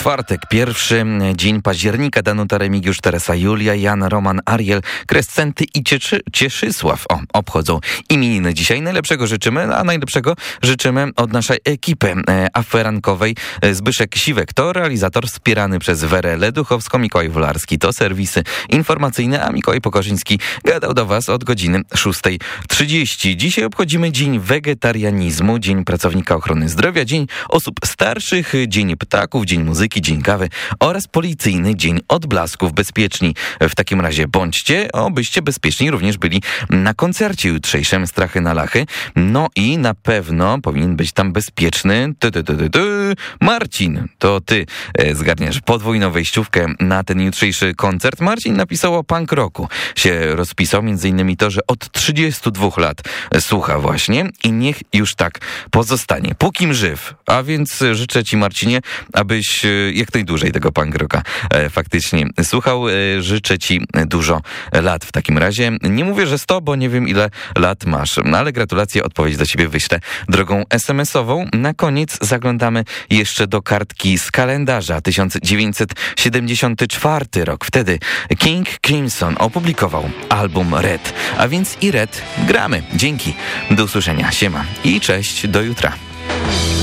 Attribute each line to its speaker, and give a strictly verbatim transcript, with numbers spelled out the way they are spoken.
Speaker 1: Czwartek, pierwszy dzień października. Danuta, Remigiusz, Teresa, Julia, Jan, Roman, Ariel, Krescenty i Cieszy, Cieszysław o, obchodzą imieniny dzisiaj. Najlepszego życzymy, a najlepszego życzymy od naszej ekipy e, aferankowej. Zbyszek Siwek to realizator wspierany przez Werę Leduchowską, Mikołaj Wolarski to serwisy informacyjne, a Mikołaj Pokorzyński gadał do Was od godziny szósta trzydzieści. Dzisiaj obchodzimy Dzień Wegetarianizmu, Dzień Pracownika Ochrony Zdrowia, Dzień Osób Starszych, Dzień Ptaków, Dzień Muzyki, Dzień Kawy oraz Policyjny Dzień Odblasków Bezpieczni. W takim razie bądźcie, obyście bezpieczni również byli na koncercie jutrzejszym Strachy na Lachy. No i na pewno powinien być tam bezpieczny ty, ty, ty, ty, ty. Marcin, to ty e, zgarniasz podwójną wejściówkę na ten jutrzejszy koncert. Marcin napisał o punk rocku. Się rozpisał między innymi to, że od trzydziestu dwóch lat słucha właśnie i niech już tak pozostanie, pókim żyw. A więc życzę Ci, Marcinie, abyś jak najdłużej tego punk rocka e, faktycznie słuchał. E, życzę Ci dużo lat w takim razie. Nie mówię, że sto, bo nie wiem ile lat masz, no, ale gratulacje, odpowiedź do Ciebie wyślę drogą es em esową. Na koniec zaglądamy jeszcze do kartki z kalendarza. tysiąc dziewięćset siedemdziesiąty czwarty rok. Wtedy King Crimson opublikował album Red. A więc i Red gramy. Dzięki. Do usłyszenia. Siema. I cześć. Do jutra.